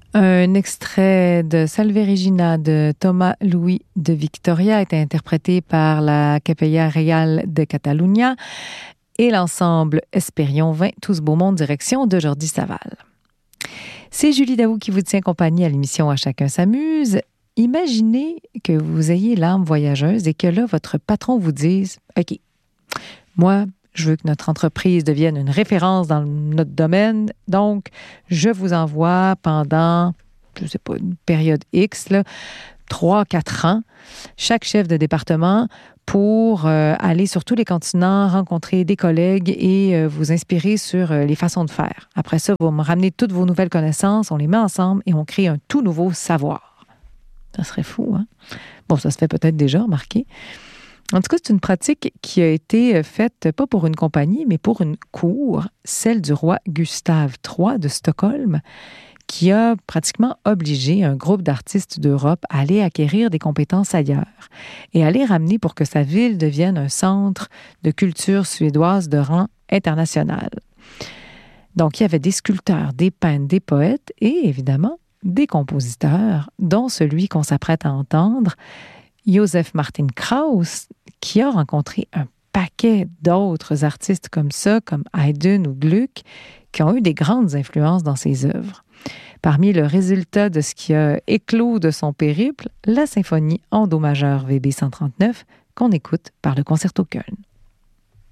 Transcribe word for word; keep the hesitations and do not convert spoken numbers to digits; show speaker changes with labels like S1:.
S1: Un extrait de Salve Regina de Thomas Louis de Victoria était interprété par la Capella Real de Catalunya et l'ensemble Espérion vingt, Tous Beau Monde, direction de Jordi Saval. C'est Julie Daou qui vous tient compagnie à l'émission À chacun s'amuse. Imaginez que vous ayez l'âme voyageuse et que là, votre patron vous dise « OK, moi, je veux que notre entreprise devienne une référence dans notre domaine. Donc, je vous envoie pendant, je ne sais pas, une période X, là, trois, quatre ans, chaque chef de département pour euh, aller sur tous les continents, rencontrer des collègues et euh, vous inspirer sur euh, les façons de faire. Après ça, vous me ramenez toutes vos nouvelles connaissances, on les met ensemble et on crée un tout nouveau savoir. » Ça serait fou, hein? Bon, ça se fait peut-être déjà, remarquez. En tout cas, c'est une pratique qui a été faite, pas pour une compagnie, mais pour une cour, celle du roi Gustave trois de Stockholm, qui a pratiquement obligé un groupe d'artistes d'Europe à aller acquérir des compétences ailleurs et à les ramener pour que sa ville devienne un centre de culture suédoise de rang international. Donc, il y avait des sculpteurs, des peintres, des poètes et, évidemment, des compositeurs, dont celui qu'on s'apprête à entendre, Josef Martin Krauss, qui a rencontré un paquet d'autres artistes comme ça, comme Haydn ou Gluck, qui ont eu des grandes influences dans ses œuvres. Parmi le résultat de ce qui a éclos de son périple, la symphonie en do majeur V B cent trente-neuf qu'on écoute par le Concerto Köln.